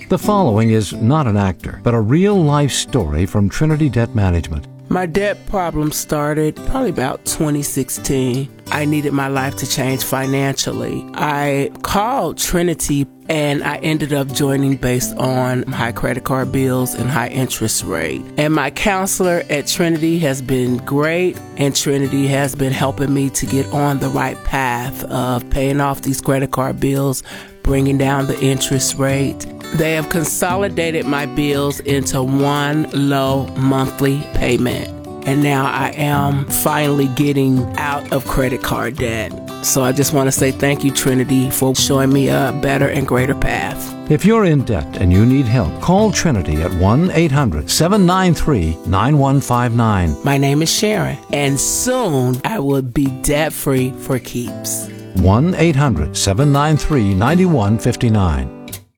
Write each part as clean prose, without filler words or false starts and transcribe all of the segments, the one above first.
The following is not an actor, but a real-life story from Trinity Debt Management. My debt problem started probably about 2016. I needed my life to change financially. I called Trinity and I ended up joining based on high credit card bills and high interest rate. And my counselor at Trinity has been great, and Trinity has been helping me to get on the right path of paying off these credit card bills, bringing down the interest rate. They have consolidated my bills into one low monthly payment. And now I am finally getting out of credit card debt. So I just want to say thank you, Trinity, for showing me a better and greater path. If you're in debt and you need help, call Trinity at 1-800-793-9159. My name is Sharon, and soon I will be debt-free for keeps. 1-800-793-9159.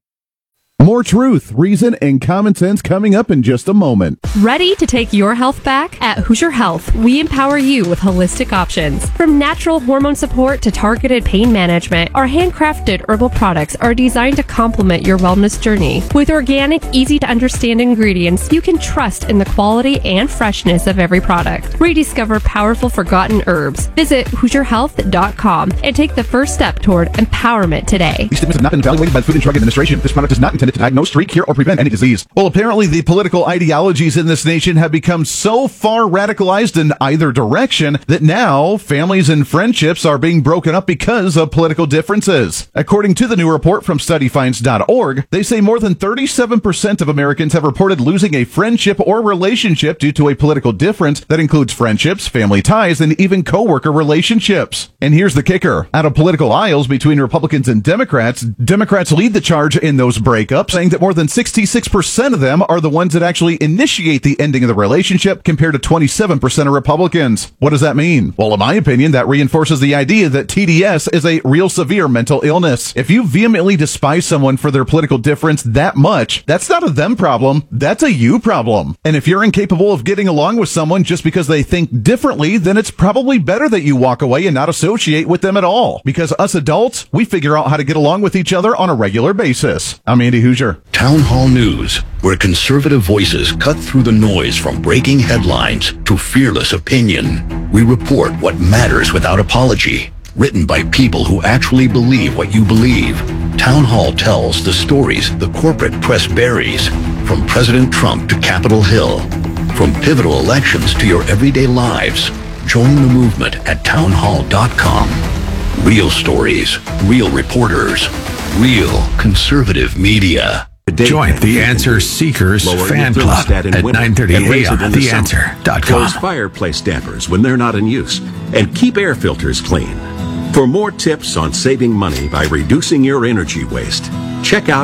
More truth, reason, and common sense coming up in just a moment. Ready to take your health back? At Hoosier Health, we empower you with holistic options. From natural hormone support to targeted pain management, our handcrafted herbal products are designed to complement your wellness journey. With organic, easy-to-understand ingredients, you can trust in the quality and freshness of every product. Rediscover powerful forgotten herbs. Visit HoosierHealth.com and take the first step toward empowerment today. These statements have not been evaluated by the Food and Drug Administration. This product is not intended to diagnose, treat, cure, or prevent any disease. Well, apparently the political ideologies in this nation have become so far radicalized in either direction that now families and friendships are being broken up because of political differences. According to the new report from studyfinds.org, they say more than 37% of Americans have reported losing a friendship or relationship due to a political difference that includes friendships, family ties, and even coworker relationships. And here's the kicker. Out of political aisles between Republicans and Democrats lead the charge in those breakups, saying that more than 66% of them are the ones that actually initiate the ending of the relationship, compared to 27% of Republicans. What does that mean? Well, in my opinion, that reinforces the idea that TDS is a real severe mental illness. If you vehemently despise someone for their political difference that much, that's not a them problem, that's a you problem. And if you're incapable of getting along with someone just because they think differently, then it's probably better that you walk away and not associate with them at all. Because us adults, we figure out how to get along with each other on a regular basis. I'm Andy Hoosier. Town Hall News, where conservative voices cut through the noise from breaking headlines to fearless opinion. We report what matters without apology. Written by people who actually believe what you believe. Town Hall tells the stories the corporate press buries, from President Trump to Capitol Hill, from pivotal elections to your everyday lives. Join the movement at townhall.com. Real stories, real reporters, real conservative media. Join The Answer Seekers fan club at 9:30 a.m. TheAnswer.com. Close fireplace dampers when they're not in use, and keep air filters clean. For more tips on saving money by reducing your energy waste, check out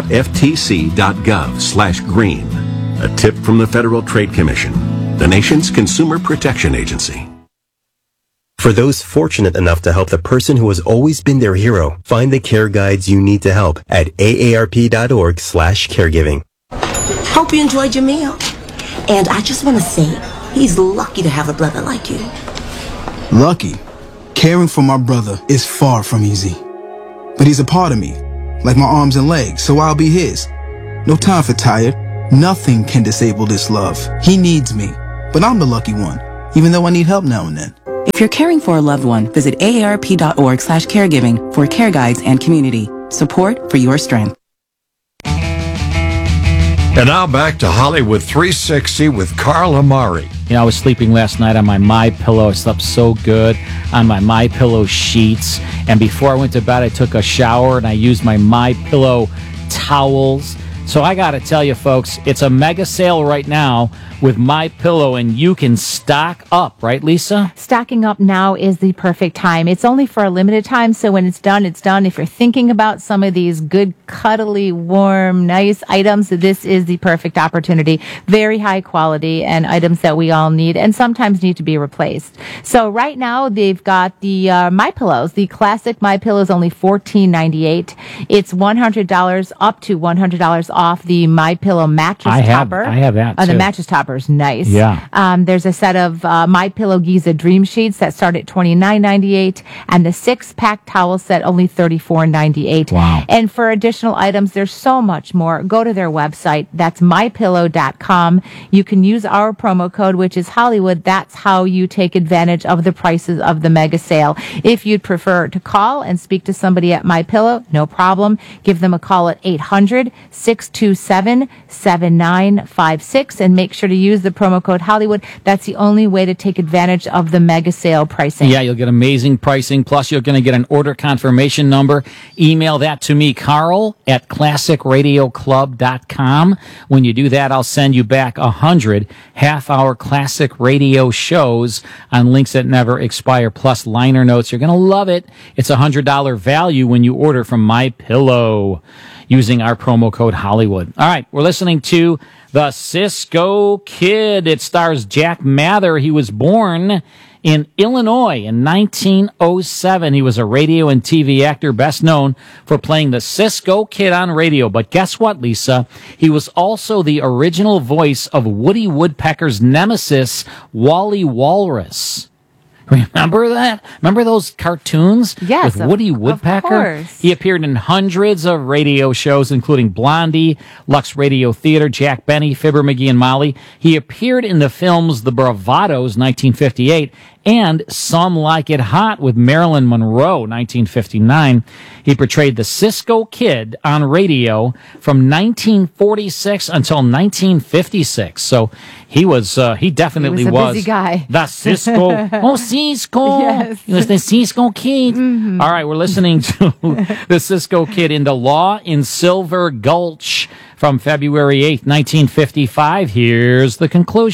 ftc.gov/green. A tip from the Federal Trade Commission, the nation's consumer protection agency. For those fortunate enough to help the person who has always been their hero, find the care guides you need to help at aarp.org/caregiving. Hope you enjoyed your meal. And I just want to say, he's lucky to have a brother like you. Lucky? Caring for my brother is far from easy. But he's a part of me, like my arms and legs, so I'll be his. No time for tired. Nothing can disable this love. He needs me, but I'm the lucky one, even though I need help now and then. If you're caring for a loved one, visit aarp.org/caregiving for care guides and community support for your strength. And now back to Hollywood 360 with Carl Amari. You know, I was sleeping last night on my MyPillow. I slept so good on my MyPillow sheets. And before I went to bed, I took a shower and I used my MyPillow towels. So I got to tell you, folks, it's a mega sale right now with MyPillow, and you can stock up, right, Lisa? Stocking up now is the perfect time. It's only for a limited time, so when it's done, it's done. If you're thinking about some of these good, cuddly, warm, nice items, this is the perfect opportunity. Very high quality and items that we all need and sometimes need to be replaced. So right now, they've got the MyPillows. The classic MyPillow is only $14.98. It's $100 up to $100 off the MyPillow mattress topper. I have that, The too. mattress topper is nice. Yeah. There's a set of MyPillow Giza Dream Sheets that start at $29.98, and the 6-pack towel set only $34.98. Wow. And for additional items, there's so much more. Go to their website. That's mypillow.com. You can use our promo code, which is Hollywood. That's how you take advantage of the prices of the mega sale. If you'd prefer to call and speak to somebody at MyPillow, no problem. Give them a call at 800-627-7956 and make sure to use the promo code Hollywood. That's the only way to take advantage of the mega sale pricing. Yeah, you'll get amazing pricing. Plus, you're going to get an order confirmation number. Email that to me, Carl, at classicradioclub.com. When you do that, I'll send you back 100 half-hour classic radio shows on links that never expire, plus liner notes. You're going to love it. It's a $100 value when you order from MyPillow using our promo code Hollywood. All right, we're listening to The Cisco Kid. It stars Jack Mather. He was born in Illinois in 1907. He was a radio and TV actor, best known for playing the Cisco Kid on radio. But guess what, Lisa? He was also the original voice of Woody Woodpecker's nemesis, Wally Walrus. Remember that? Remember those cartoons? Yes, with Woody Woodpecker? Of course. He appeared in hundreds of radio shows, including Blondie, Lux Radio Theater, Jack Benny, Fibber McGee, and Molly. He appeared in the films The Bravados, 1958, and Some Like It Hot with Marilyn Monroe, 1959. He portrayed the Cisco Kid on radio from 1946 until 1956. So he definitely He was a busy guy. the Cisco. Oh, Cisco. Yes. He was the Cisco Kid. Mm-hmm. All right, we're listening to the Cisco Kid in The Law in Silver Gulch from February 8th, 1955. Here's the conclusion.